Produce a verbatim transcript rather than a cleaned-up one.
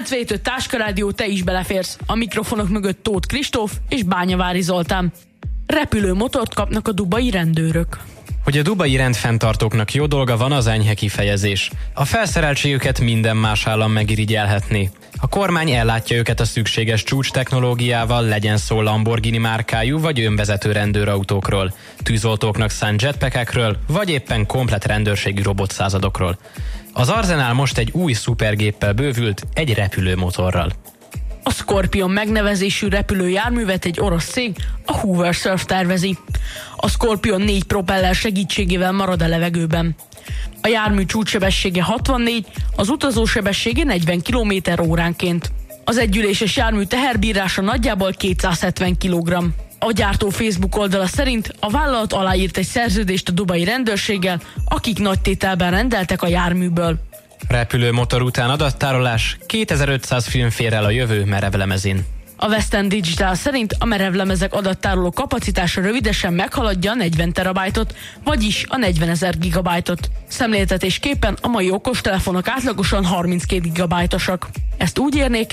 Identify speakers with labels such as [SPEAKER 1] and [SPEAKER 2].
[SPEAKER 1] kilencvenhét öt Táskarádió, te is beleférsz. A mikrofonok mögött Tóth Kristóf és Bányavári Zoltán. Repülőmotort kapnak a dubai rendőrök.
[SPEAKER 2] Hogy a dubai rendfenntartóknak jó dolga van, az enyhe kifejezés. A felszereltségüket minden más állam megirigyelhetné. A kormány ellátja őket a szükséges csúcs technológiával, legyen szó Lamborghini márkájú vagy önvezető rendőrautókról, tűzoltóknak szánt jetpackekről, vagy éppen komplett rendőrségi robotszázadokról. Az arzenál most egy új szupergéppel bővült, egy repülőmotorral.
[SPEAKER 1] A Scorpion megnevezésű repülőjárművet egy orosz cég, a Hoover Surf tervezi. A Scorpion négy propeller segítségével marad a levegőben. A jármű csúcssebessége hatvannégy, az utazó sebessége negyven kilométer óránként. Az együléses jármű teherbírása nagyjából kétszázhetven kilogramm. A gyártó Facebook oldala szerint a vállalat aláírt egy szerződést a dubai rendőrséggel, akik nagy tételben rendeltek a járműből.
[SPEAKER 2] Repülőmotor után adattárolás, kétezer-ötszáz film fér el a jövő merevlemezin.
[SPEAKER 1] A Western Digital szerint a merevlemezek adattároló kapacitása rövidesen meghaladja a negyven terabájtot, vagyis a negyvenezer gigabájtot. Szemléltetésképpen a mai okostelefonok átlagosan harminckét gigabájtosak. Ezt úgy érnék